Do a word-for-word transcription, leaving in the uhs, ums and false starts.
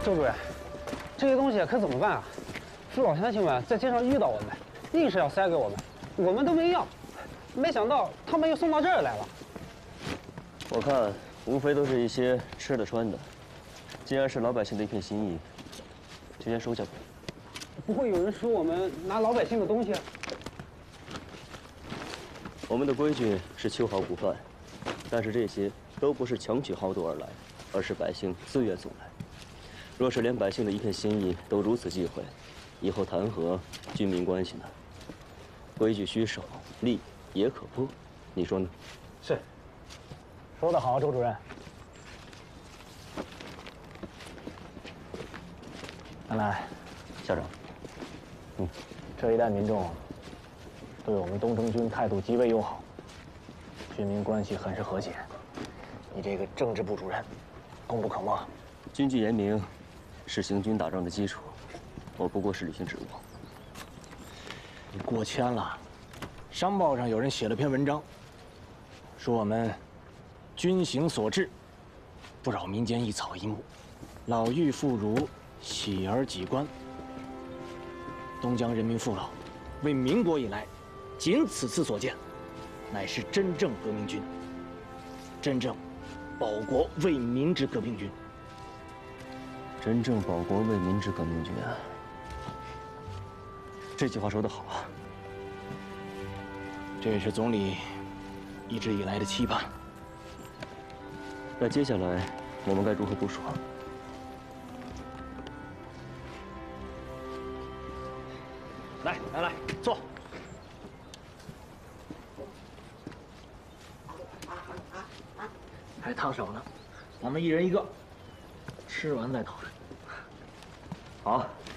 周主任，这些东西可怎么办啊？父老乡亲们在街上遇到我们，硬是要塞给我们，我们都没要，没想到他们又送到这儿来了。 我看无非都是一些吃的穿的，既然是老百姓的一片心意，就先收下吧。 不会有人说我们拿老百姓的东西啊？ 我们的规矩是秋毫不犯，但是这些都不是强取豪夺而来，而是百姓自愿送来。若是连百姓的一片心意都如此忌讳，以后谈何军民关系呢？规矩须守，利也可破，你说呢？ 是。说得好，周主任。看来， 校长，嗯， 这一带民众对我们东征军态度极为友好，军民关系很是和谐。你这个政治部主任，功不可没。 军纪严明是行军打仗的基础，我不过是履行职务。 你过谦了。商报上有人写了篇文章，说我们军行所至，不扰民间一草一木，老妪妇孺，喜而己观。东江人民父老，为民国以来，仅此次所见，乃是真正革命军，真正保国为民之革命军。 真正保国为民之革命军啊！这句话说得好啊！ 这也是总理一直以来的期盼。 那接下来我们该如何部署？ 来来来，坐。还烫手呢，咱们一人一个，吃完再讨论。 好，